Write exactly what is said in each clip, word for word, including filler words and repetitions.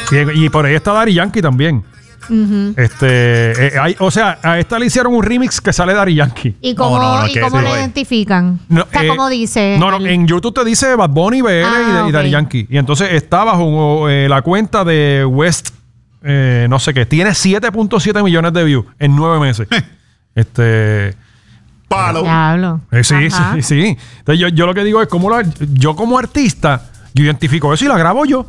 Y, y por ahí está Daddy Yankee también. Uh-huh. Este, eh, hay, o sea, a esta le hicieron un remix que sale Daddy Yankee. ¿Y cómo, no, no, no, ¿y cómo lo identifican? No, o sea, eh, ¿cómo dice? No, no, el... en YouTube te dice Bad Bunny, B L ah, y, de, okay. y Daddy Yankee. Y entonces está bajo eh, la cuenta de West, eh, no sé qué. Tiene siete punto siete millones de views en nueve meses. este... Palo. Diablo. Eh, sí, Ajá. sí, sí. Entonces yo, yo lo que digo es, como la, yo como artista, yo identifico eso y la grabo yo.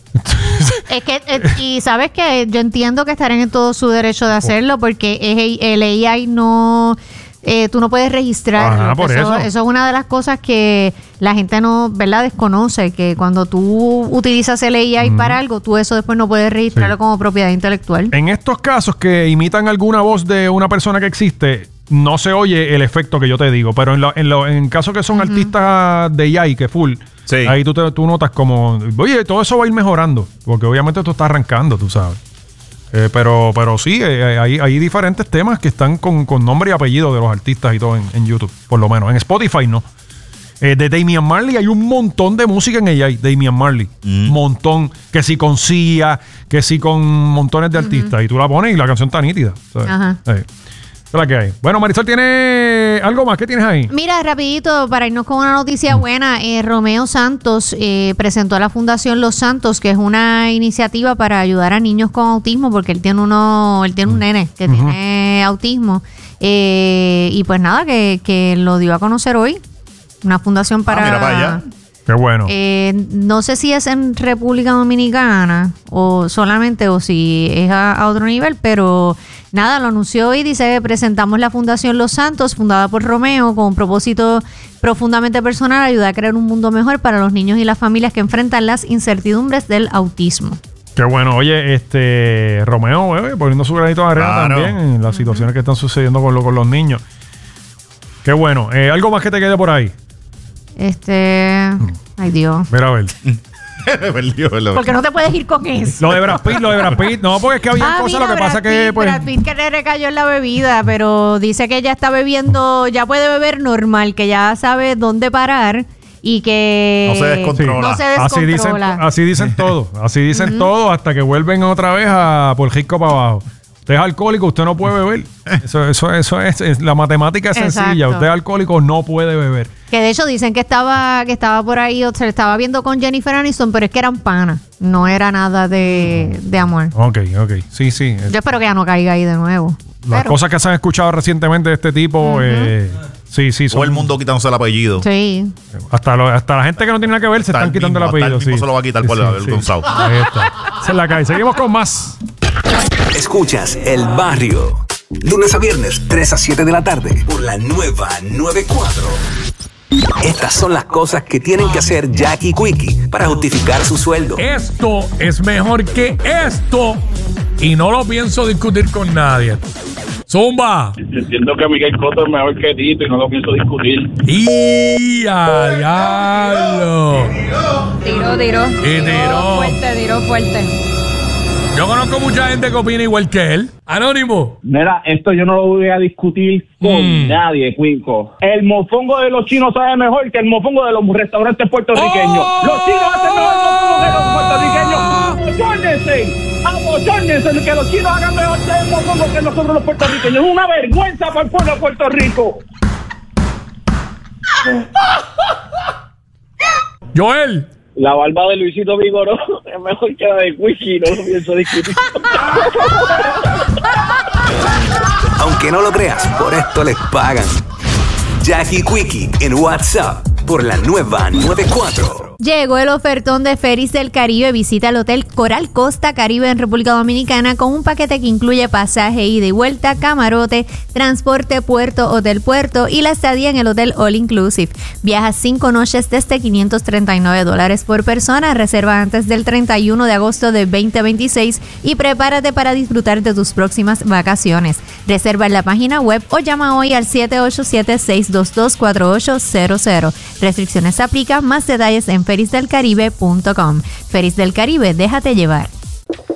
Es que, eh, y sabes que yo entiendo que estarán en todo su derecho de hacerlo, porque es, el A I no, eh, tú no puedes registrarlo. Ajá, por eso, eso. eso es una de las cosas que la gente no, ¿verdad?, desconoce, que cuando tú utilizas el A I mm. para algo, tú eso después no puedes registrarlo sí. como propiedad intelectual. En estos casos que imitan alguna voz de una persona que existe, no se oye el efecto que yo te digo, pero en, lo, en, lo, en caso que son uh-huh. artistas de A I, que full, sí. ahí tú, te, tú notas como, oye, todo eso va a ir mejorando, porque obviamente esto está arrancando, tú sabes. Eh, pero, pero sí, eh, hay, hay diferentes temas que están con, con nombre y apellido de los artistas y todo en, en YouTube, por lo menos. En Spotify no. Eh, de Damian Marley hay un montón de música en A I, Damian Marley. Un mm. montón. Que si con Sia, que si con montones de artistas. Uh-huh. Y tú la pones y la canción está nítida. ¿Sabes? Ajá. Eh. La que hay. Bueno, Marisol, ¿tiene algo más? ¿Qué tienes ahí? Mira, rapidito, para irnos con una noticia mm. buena, eh, Romeo Santos eh, presentó a la Fundación Los Santos, que es una iniciativa para ayudar a niños con autismo, porque él tiene uno, él tiene un nene que uh-huh. tiene autismo. Eh, y pues nada, que, que lo dio a conocer hoy. Una fundación para... Ah, mira, vaya. Qué bueno. Eh, no sé si es en República Dominicana o solamente o si es a, a otro nivel, pero nada, lo anunció hoy. Dice, presentamos la Fundación Los Santos, fundada por Romeo, con un propósito profundamente personal, ayudar a crear un mundo mejor para los niños y las familias que enfrentan las incertidumbres del autismo. Qué bueno. Oye, este Romeo, eh, poniendo su granito de arena claro. también en las situaciones uh-huh. que están sucediendo con, lo, con los niños. Qué bueno. Eh, ¿Algo más que te quede por ahí? Este... Ay, Dios. Mira, a ver. Porque no te puedes ir con eso. Lo de Brad Pitt, lo de Brad Pitt. No, porque es que había ah, cosas, mira, lo que Brad pasa Pitt, que... Pues... Brad Pitt que le recayó en la bebida, pero dice que ya está bebiendo, ya puede beber normal, que ya sabe dónde parar y que... No se descontrola. No se descontrola. Así dicen, así dicen todo. Así dicen uh-huh. todo hasta que vuelven otra vez a por risco para abajo. Usted es alcohólico, usted no puede beber. Eso, eso, eso es, es la matemática es sencilla. Exacto. Usted es alcohólico, no puede beber. Que de hecho dicen que estaba, que estaba por ahí, o se estaba viendo con Jennifer Aniston, pero es que eran panas. No era nada de, de amor. Ok, ok. Sí, sí. Yo espero que ya no caiga ahí de nuevo. Las pero. cosas que se han escuchado recientemente de este tipo, uh-huh. eh, sí, sí. Todo el mundo quitándose el apellido. Sí. Hasta, lo, hasta la gente que no tiene nada que ver se hasta están quitando mismo, el apellido. Hasta el mismo sí. se lo va a quitar sí, por sí, el sí. Gonzalo. Ahí está. Se la cae. Seguimos con más. Escuchas El Barrio. Lunes a viernes, tres a siete de la tarde, por la nueva noventa y cuatro. Estas son las cosas que tienen que hacer Jackie Quickie para justificar su sueldo. Esto es mejor que esto y no lo pienso discutir con nadie. ¡Zumba! Entiendo que Miguel Cotto es mejor que Tito y no lo pienso discutir. ¡Y a diablo! Tiró, tiró. Y tiró. Fuerte, tiró fuerte. Yo conozco mucha gente que opina igual que él. Anónimo. Mira, esto yo no lo voy a discutir con mm. nadie, Cuico. El mofongo de los chinos sabe mejor que el mofongo de los restaurantes puertorriqueños. ¡Oh! Los chinos hacen mejor mofongo que los puertorriqueños. ¡Apóchónense! ¡Apóchónense! Que los chinos hagan mejor el mofongo que nosotros los puertorriqueños. Es una vergüenza para el pueblo de Puerto Rico. Joel. La barba de Luisito Vigoró es mejor que la de Quickie, no lo pienso discutir. Aunque no lo creas, por esto les pagan. Jackie Quickie en WhatsApp por la nueva noventa y cuatro. Llegó el ofertón de Ferries del Caribe. Visita el Hotel Coral Costa Caribe en República Dominicana con un paquete que incluye pasaje, ida y vuelta, camarote, transporte, puerto, hotel, puerto y la estadía en el hotel All Inclusive. Viaja cinco noches desde quinientos treinta y nueve dólares por persona. Reserva antes del treinta y uno de agosto de veinte veintiséis y prepárate para disfrutar de tus próximas vacaciones. Reserva en la página web o llama hoy al siete ocho siete, seis dos dos, cuatro ocho cero cero. Restricciones aplican. Más detalles en feris del caribe punto com. Feris del Caribe, déjate llevar.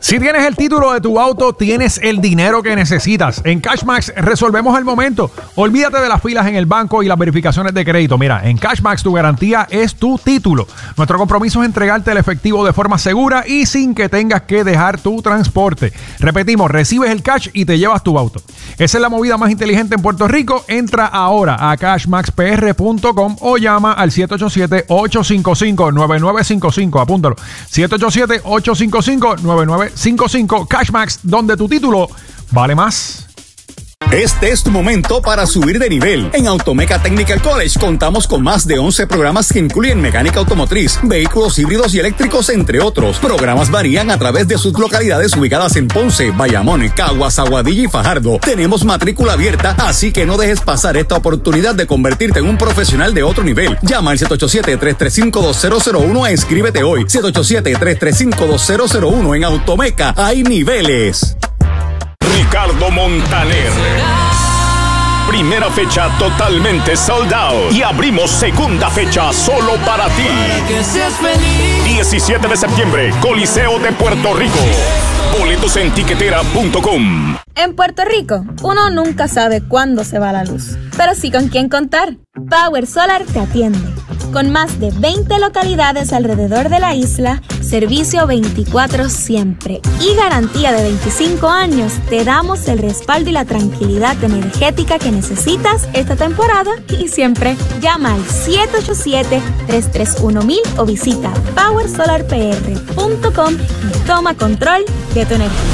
Si tienes el título de tu auto, tienes el dinero que necesitas. En Cashmax resolvemos el momento. Olvídate de las filas en el banco y las verificaciones de crédito. Mira, en Cashmax tu garantía es tu título. Nuestro compromiso es entregarte el efectivo de forma segura y sin que tengas que dejar tu transporte. Repetimos, recibes el cash y te llevas tu auto. Esa es la movida más inteligente en Puerto Rico. Entra ahora a cashmax p r punto com o llama al siete ocho siete, ocho cinco cinco, nueve nueve cinco cinco. Apúntalo. siete ocho siete, ocho cinco cinco, nueve nueve cinco cinco. Cashmax, donde tu título vale más. Este es tu momento para subir de nivel. En Automeca Technical College contamos con más de once programas que incluyen mecánica automotriz, vehículos híbridos y eléctricos, entre otros. Programas varían a través de sus localidades ubicadas en Ponce, Bayamón, Caguas, Aguadilla y Fajardo. Tenemos matrícula abierta, así que no dejes pasar esta oportunidad de convertirte en un profesional de otro nivel. Llama al siete ocho siete, tres tres cinco, dos cero cero uno e inscríbete hoy. siete ocho siete, tres tres cinco, dos cero cero uno. En Automeca hay niveles. Ricardo Montaner. Primera fecha totalmente sold out. Y abrimos segunda fecha solo para ti. diecisiete de septiembre, Coliseo de Puerto Rico. Boletos en tiquetera punto com. En Puerto Rico, uno nunca sabe cuándo se va la luz, pero sí con quién contar. Power Solar te atiende. Con más de veinte localidades alrededor de la isla, servicio veinticuatro siempre y garantía de veinticinco años, te damos el respaldo y la tranquilidad energética que necesitas esta temporada y siempre. Llama al siete ocho siete, tres tres uno mil o visita power solar p r punto com y toma control de tu energía.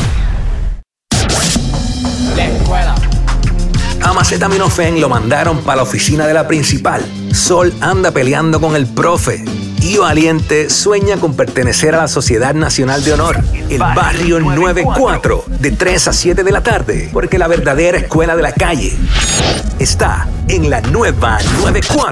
La escuela. A Acetaminofén lo mandaron para la oficina de la principal. Sol anda peleando con el profe. Y Valiente sueña con pertenecer a la Sociedad Nacional de Honor, el Barrio noventa y cuatro, de tres a siete de la tarde, porque la verdadera escuela de la calle está en la nueva noventa y cuatro.